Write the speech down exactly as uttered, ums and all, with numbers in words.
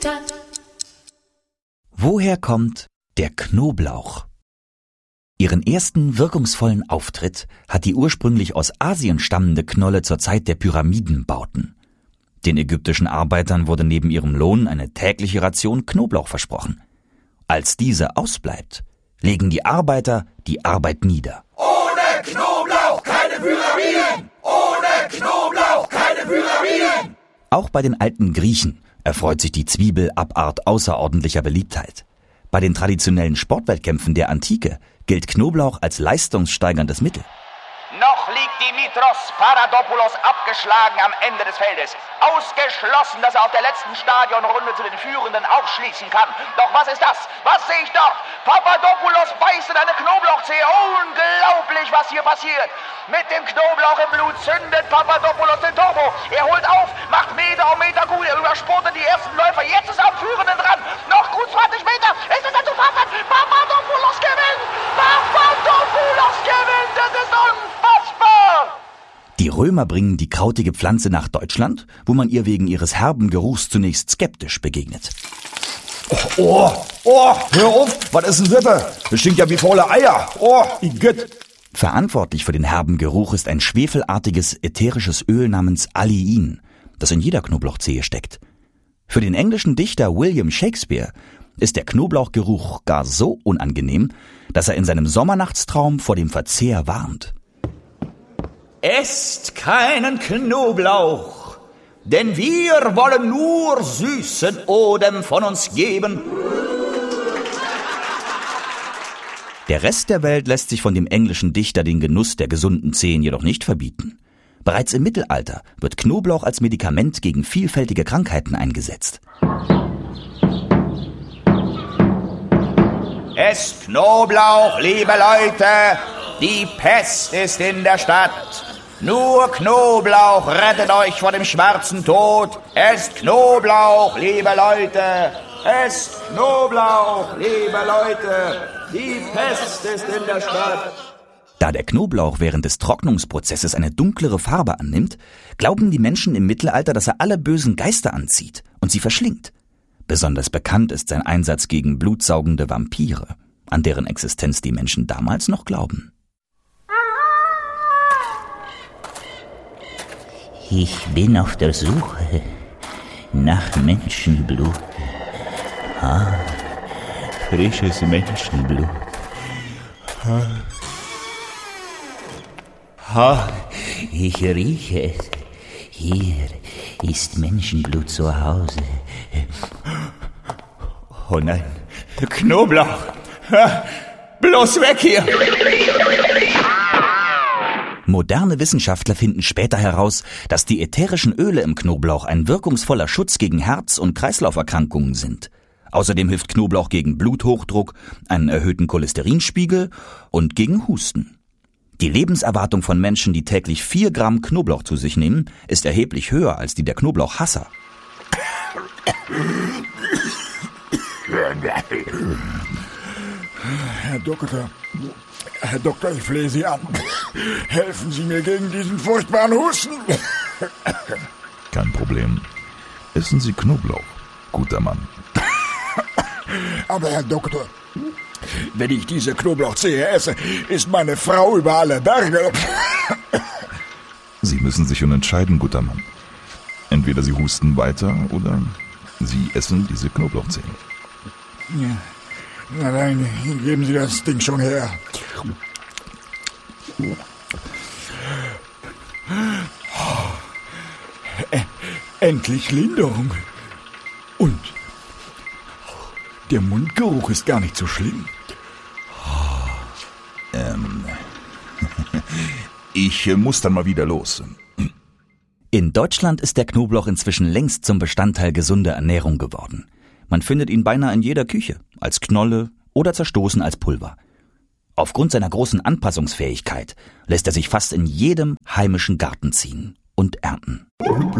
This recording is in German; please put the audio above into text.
Woher kommt der Knoblauch? Ihren ersten wirkungsvollen Auftritt hat die ursprünglich aus Asien stammende Knolle zur Zeit der Pyramidenbauten. Den ägyptischen Arbeitern wurde neben ihrem Lohn eine tägliche Ration Knoblauch versprochen. Als diese ausbleibt, legen die Arbeiter die Arbeit nieder. Ohne Knoblauch keine Pyramiden! Ohne Knoblauch keine Pyramiden! Auch bei den alten Griechen erfreut sich die Zwiebelabart außerordentlicher Beliebtheit. Bei den traditionellen Sportwettkämpfen der Antike gilt Knoblauch als leistungssteigerndes Mittel. Noch liegt Dimitros Papadopoulos abgeschlagen am Ende des Feldes. Ausgeschlossen, dass er auf der letzten Stadionrunde zu den Führenden aufschließen kann. Doch was ist das? Was sehe ich dort? Papadopoulos beißt in eine Knoblauchzehe. Unglaublich, was hier passiert. Mit dem Knoblauch im Blut zündet Papadopoulos den Turbo. Er holt auf, macht Meter um Meter gut. Er überspurtet die ersten Läufer. Jetzt ist er am Führenden dran. Noch gut zwanzig Meter. Es ist er zu fassen. Papadopoulos gewinnt. Papadopoulos gewinnt. Das ist unfassbar. Die Römer bringen die krautige Pflanze nach Deutschland, wo man ihr wegen ihres herben Geruchs zunächst skeptisch begegnet. Oh, oh, oh, hör auf, was ist denn das? Das stinkt ja wie faule Eier. Oh, Igitt. Verantwortlich für den herben Geruch ist ein schwefelartiges ätherisches Öl namens Allein, das in jeder Knoblauchzehe steckt. Für den englischen Dichter William Shakespeare ist der Knoblauchgeruch gar so unangenehm, dass er in seinem Sommernachtstraum vor dem Verzehr warnt. Esst keinen Knoblauch, denn wir wollen nur süßen Odem von uns geben. Der Rest der Welt lässt sich von dem englischen Dichter den Genuss der gesunden Zehen jedoch nicht verbieten. Bereits im Mittelalter wird Knoblauch als Medikament gegen vielfältige Krankheiten eingesetzt. Esst Knoblauch, liebe Leute, die Pest ist in der Stadt. Nur Knoblauch rettet euch vor dem schwarzen Tod. Esst Knoblauch, liebe Leute, esst Knoblauch, liebe Leute, die Pest ist in der Stadt. Da der Knoblauch während des Trocknungsprozesses eine dunklere Farbe annimmt, glauben die Menschen im Mittelalter, dass er alle bösen Geister anzieht und sie verschlingt. Besonders bekannt ist sein Einsatz gegen blutsaugende Vampire, an deren Existenz die Menschen damals noch glauben. Ich bin auf der Suche nach Menschenblut. Ah, frisches Menschenblut. Ah. Ah, ich rieche es. Hier ist Menschenblut zu Hause. Oh nein, Knoblauch. Bloß weg hier. Moderne Wissenschaftler finden später heraus, dass die ätherischen Öle im Knoblauch ein wirkungsvoller Schutz gegen Herz- und Kreislauferkrankungen sind. Außerdem hilft Knoblauch gegen Bluthochdruck, einen erhöhten Cholesterinspiegel und gegen Husten. Die Lebenserwartung von Menschen, die täglich vier Gramm Knoblauch zu sich nehmen, ist erheblich höher als die der Knoblauchhasser. Herr Doktor, Herr Doktor, ich flehe Sie an. Helfen Sie mir gegen diesen furchtbaren Husten. Kein Problem. Essen Sie Knoblauch, guter Mann. Aber Herr Doktor, wenn ich diese Knoblauchzehe esse, ist meine Frau über alle Berge. Sie müssen sich entscheiden, guter Mann. Entweder Sie husten weiter oder Sie essen diese Knoblauchzehen. Ja. Na nein, geben Sie das Ding schon her. Endlich Linderung. Und der Mundgeruch ist gar nicht so schlimm. Ähm, ich muss dann mal wieder los. In Deutschland ist der Knoblauch inzwischen längst zum Bestandteil gesunder Ernährung geworden. Man findet ihn beinahe in jeder Küche, als Knolle oder zerstoßen als Pulver. Aufgrund seiner großen Anpassungsfähigkeit lässt er sich fast in jedem heimischen Garten ziehen und ernten.